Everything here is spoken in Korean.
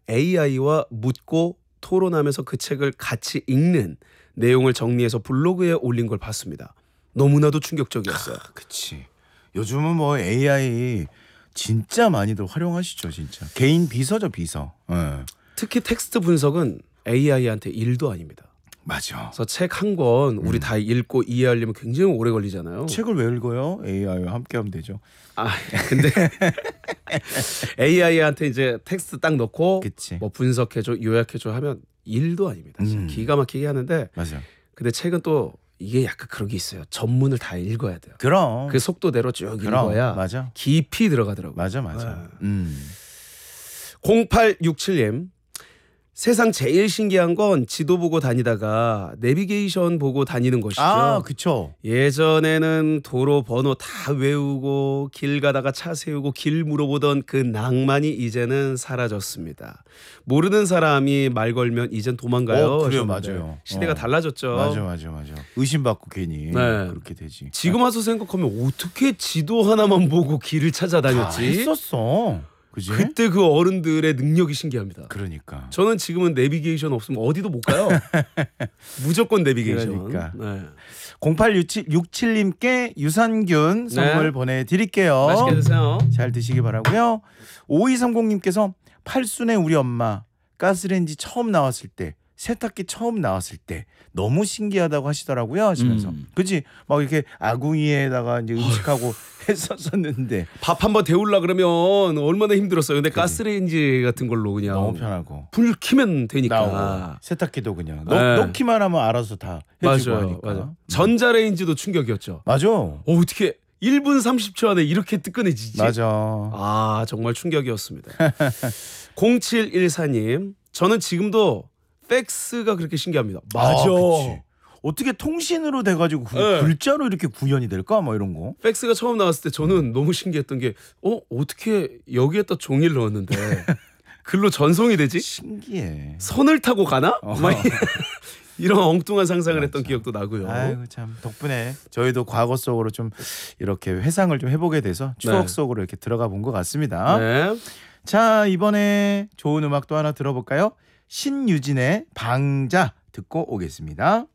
AI와 묻고 토론하면서 그 책을 같이 읽는 내용을 정리해서 블로그에 올린 걸 봤습니다. 너무나도 충격적이었어요. 그치. 요즘은 뭐 AI 진짜 많이들 활용하시죠, 진짜. 개인 비서죠, 비서. 특히 텍스트 분석은 AI한테 일도 아닙니다. 맞아. 그래서 책 한 권 우리 다 읽고 이해하려면 굉장히 오래 걸리잖아요. 책을 왜 읽어요? AI와 함께 하면 되죠. 근데 AI한테 이제 텍스트 딱 넣고 그치. 뭐 분석해줘, 요약해줘 하면 일도 아닙니다. 진짜 기가 막히게 하는데. 맞아. 근데 책은 또 이게 약간 그런 게 있어요. 전문을 다 읽어야 돼요. 그럼. 그 속도대로 쭉 읽어야 맞아. 깊이 들어가더라고요. 맞아. 0867님. 세상 제일 신기한 건 지도 보고 다니다가 내비게이션 보고 다니는 것이죠. 그쵸. 예전에는 도로 번호 다 외우고 길 가다가 차 세우고 길 물어보던 그 낭만이 이제는 사라졌습니다. 모르는 사람이 말 걸면 이젠 도망가요. 그래요, 하셨는데 맞아요. 시대가 달라졌죠. 맞아. 의심받고 괜히 그렇게 되지. 지금 와서 생각하면 어떻게 지도 하나만 보고 길을 찾아다녔지? 다 했었어. 그지? 그때 그 어른들의 능력이 신기합니다. 그러니까. 저는 지금은 내비게이션 없으면 어디도 못 가요. 무조건 내비게이션. 그러니까. 네. 0867님께 유산균 선물 보내드릴게요. 맛있게 드세요. 잘 드시기 바라고요. 5230님께서 팔순의 우리 엄마 가스레인지 처음 나왔을 때, 세탁기 처음 나왔을 때 너무 신기하다고 하시더라고요. 하시면서 그치? 막 이렇게 아궁이에다가 이제 음식하고 했었었는데 밥 한번 데우려 그러면 얼마나 힘들었어요. 근데 가스레인지 같은 걸로 그냥 너무 편하고 불 켜면 되니까. 나오고 세탁기도 그냥 넣기만 하면 알아서 다 해주고 하니까. 맞아요. 전자레인지도 충격이었죠. 맞아. 어떻게 1분 30초 안에 이렇게 뜨끈해지지? 맞아. 정말 충격이었습니다. 0714님. 저는 지금도 팩스가 그렇게 신기합니다. 맞아. 그치. 어떻게 통신으로 돼가지고 글자로 이렇게 구현이 될까? 뭐 이런 거. 팩스가 처음 나왔을 때 저는 너무 신기했던 게 어떻게 여기에다 종이를 넣었는데 글로 전송이 되지? 신기해. 선을 타고 가나? 이런 엉뚱한 상상을 했던 기억도 나고요. 아이고 참 덕분에 저희도 과거 속으로 좀 이렇게 회상을 좀 해보게 돼서 추억 속으로 이렇게 들어가 본 것 같습니다. 네. 자, 이번에 좋은 음악 또 하나 들어볼까요? 신유진의 방자 듣고 오겠습니다.